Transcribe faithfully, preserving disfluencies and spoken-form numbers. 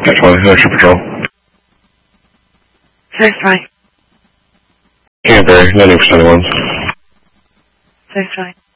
twenty, extra patrol. six twenty. Canterbury, ninety percent of ones. six twenty.